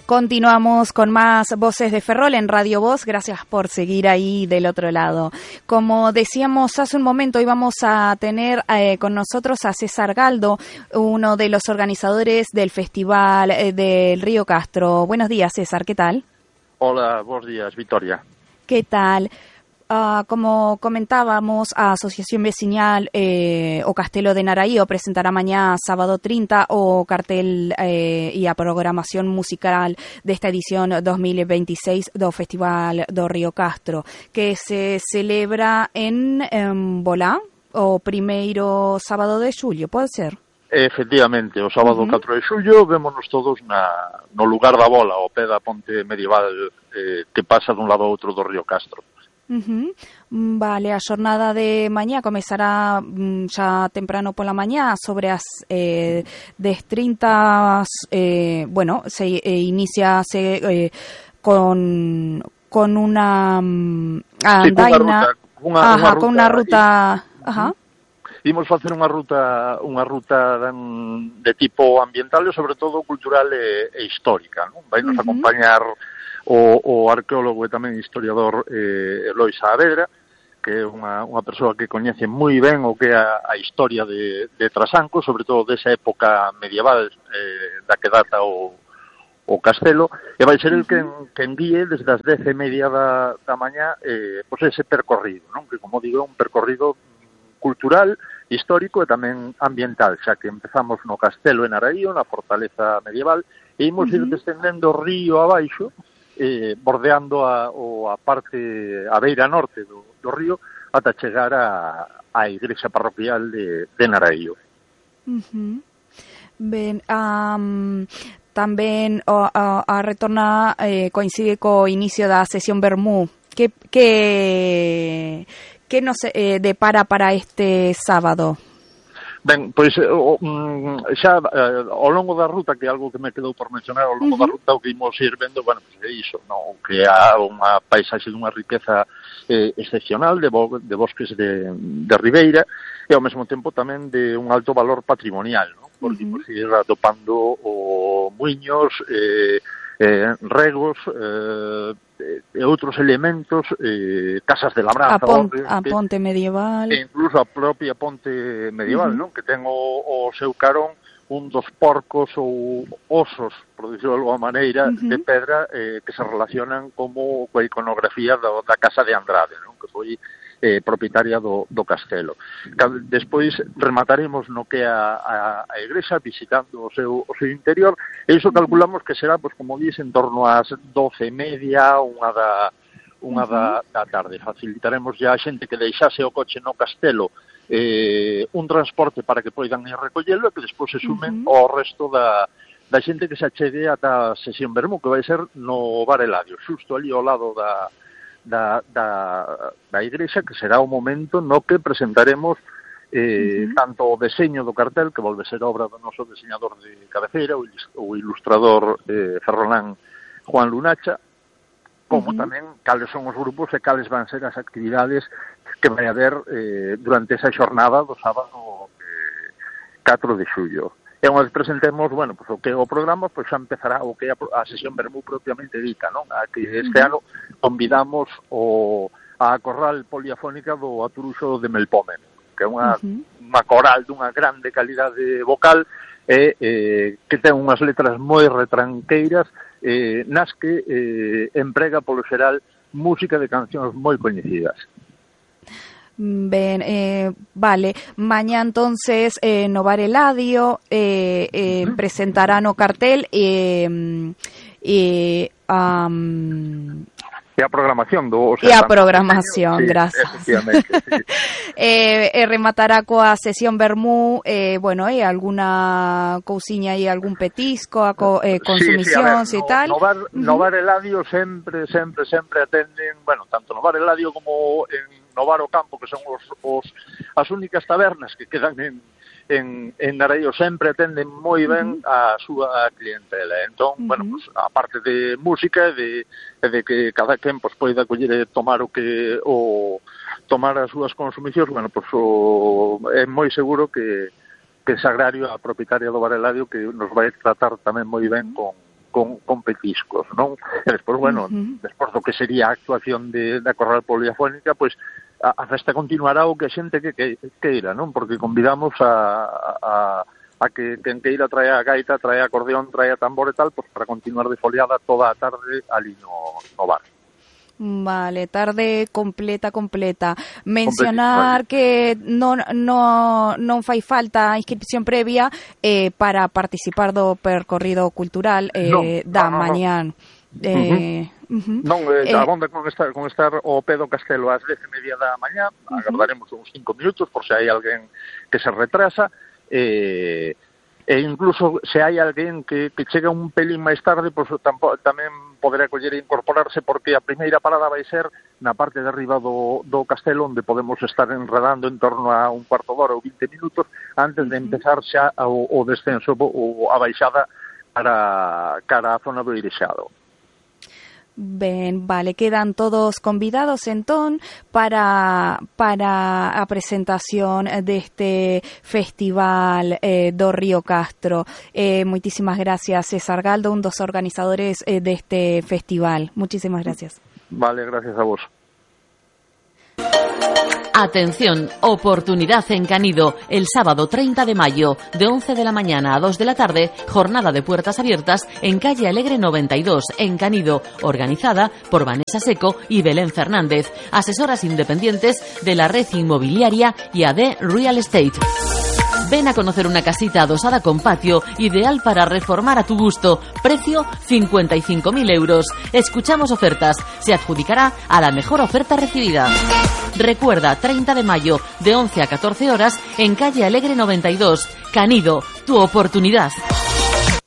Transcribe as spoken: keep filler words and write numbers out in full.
Continuamos con más Voces de Ferrol en Radio Voz. Gracias por seguir ahí del otro lado. Como decíamos hace un momento, hoy vamos a tener eh, con nosotros a César Galdo, uno de los organizadores del Festival eh, del Río Castro. Buenos días, César, ¿qué tal? Hola, buenos días, Victoria. ¿Qué tal? Uh, como comentábamos, a Asociación Vecinal eh, o Castelo de Naraío presentará mañana sábado treinta o cartel eh, e a programación musical desta edición dos mil veintiséis do Festival do Río Castro, que se celebra en, en Bolá o primeiro sábado de xullo, pode ser? Efectivamente, o sábado uh-huh. catro de xullo vémonos todos na, no lugar da bola, ao pé da ponte medieval eh, que pasa dun lado a outro do Río Castro. Uh-huh. Vale, a xornada de mañá comezará xa temprano pola mañá sobre as eh, dez trinta, eh, bueno, se eh, inicia se, eh, con con una um, andaina, sí, unha ruta, unha, ajá, unha ruta, con unha ruta, y, ajá. Imos facer unha ruta unha ruta de tipo ambiental e sobre todo cultural e, e histórica, non? Vai nos uh-huh. acompañar O, o arqueólogo e tamén historiador eh, Eloy Saavedra, que é unha, unha persoa que coñece moi ben o que é a, a historia de, de Trasanco, sobre todo desa época medieval eh, da que data o, o castelo, e vai ser el quen, quen guíe desde as dez e media da, da mañá eh, pois ese percorrido, non? Que, como digo, é un percorrido cultural, histórico e tamén ambiental, xa que empezamos no castelo en Naraío, na fortaleza medieval, e imos uh-huh. ir descendendo río abaixo, Eh, bordeando a, o a parte, a beira norte do, do río, ata chegar a, a igrexa parroquial de, de Naraío. Uh-huh. Ben, um, tamén o, a, a retorna eh, coincide co inicio da sesión Vermú. Que, que, que nos eh, depara para este sábado? Ben, pois o, xa ao longo da ruta, que é algo que me quedou por mencionar, ao longo uh-huh. da ruta o que imos ir vendo, bueno, pois é iso, no? Que há unha paisaxe dunha riqueza eh, excepcional de, bo, de bosques de, de ribeira e ao mesmo tempo tamén de un alto valor patrimonial, no? Porque uh-huh. imos ir atopando o muiños, eh, eh, regos eh, e outros elementos, eh, casas de labranza, a, pon, a ponte medieval, e incluso a propia ponte medieval, uh-huh. non? Que ten o, o seu carón un dos porcos ou osos, por dicirlo de alguma maneira, uh-huh. de pedra eh, que se relacionan como coa iconografía do, da casa de Andrade, non? Que foi eh, propietaria do, do castelo. Despois remataremos no que é a, a, a igrexa, visitando o seu, o seu interior, e iso calculamos que será, pois, como dís, en torno ás doce e media, unha da, unha da, da tarde. Facilitaremos ya a xente que deixase o coche no castelo eh, un transporte para que poidan ir recollelo e que despois se sumen uh-huh. ao resto da, da xente que se achegue ata a sesión Vermú, que vai ser no Bar Eladio, xusto ali ao lado da Da, da, da igrexa, que será o momento no que presentaremos eh, uh-huh. tanto o deseño do cartel, que volve ser obra do noso diseñador de cabeceira, o ilustrador eh, ferrolán Juan Lunacha, como uh-huh. tamén cales son os grupos e cales van ser as actividades que vai haber eh, durante esa xornada do sábado eh, catro de xullo. E unha vez presentemos, bueno, pues, o que é o programa, pois pues, xa empezará o que é a, a sesión Vermú propiamente dita, non? A que este uh-huh. ano convidamos o, a corral poliafónica do Aturuxo de Melpómen, que é unha, uh-huh. unha coral dunha grande calidade vocal e eh, que ten unhas letras moi retranqueiras eh, nas que eh, emprega polo xeral música de cancións moi coñecidas. Ben, eh, vale, mañá entonces eh, no Bar Eladio eh, eh, uh-huh. presentarán o cartel e eh, eh, um, e a programación do... O sea, e a programación, sí, grazas. Efectivamente, sí. eh, eh, rematará coa sesión Vermú, eh, bueno, e eh, alguna cousiña e algún petisco, a co, eh, consumicións sí, sí, e tal. No bar, uh-huh. no bar Eladio sempre, sempre, sempre atenden, bueno, tanto no Bar Eladio como en no Bar o Campo, que son os, os, as únicas tabernas que quedan en, en, en Naraío, sempre atenden moi ben a súa clientela. Entón, uh-huh. bueno, pues, a parte de música, de, de que cada quen pues, poida coller e tomar o que o tomar as súas consumicións, bueno, pues, o, é moi seguro que, que Sagrario, a propietaria do Bar Eladio, que nos vai tratar tamén moi ben con con, con petiscos, non? E despois, bueno, uh-huh. despois do que sería a actuación de, da Corral Poliafónica, pois a, a festa continuará o que a xente que, que queira, non? Porque convidamos a, a, a que quen queira trae a gaita, trae a acordeón, trae a tambor e tal, pois para continuar de foliada toda a tarde ali no, no bar. Vale, tarde completa, completa. Mencionar que non, non, non fai falta inscripción previa eh, para participar do percorrido cultural eh, no, da no, no, mañán. No. Eh, uh-huh. Uh-huh. Non, eh, eh, abonda con estar, con estar ao pé do castelo ás dez e media da mañá, uh-huh. agardaremos uns cinco minutos por se hai alguén que se retrasa, e... Eh, e incluso se hai alguén que, que chega un pelín máis tarde, pois tampo, tamén poderá coller e incorporarse, porque a primeira parada vai ser na parte de arriba do, do castelo, onde podemos estar enredando en torno a un cuarto de hora ou vinte minutos antes de empezar xa o, o descenso ou a baixada cara, cara a zona do Irexado. Ben, vale, quedan todos convidados entón para para a presentación deste festival eh, do Río Castro. Eh, moitísimas gracias, César Galdo, un dos organizadores eh, deste festival. Muchísimas gracias. Vale, gracias a vos. Atención, oportunidad en Canido, el sábado treinta de mayo, de once de la mañana a dos de la tarde, jornada de puertas abiertas en calle Alegre noventa y dos, en Canido, organizada por Vanessa Seco y Belén Fernández, asesoras independientes de la red inmobiliaria y A D Real Estate. Ven a conocer una casita adosada con patio, ideal para reformar a tu gusto. Precio cincuenta y cinco mil euros. Escuchamos ofertas. Se adjudicará a la mejor oferta recibida. Recuerda, treinta de mayo, de once a catorce horas, en calle Alegre noventa y dos. Canido, tu oportunidad.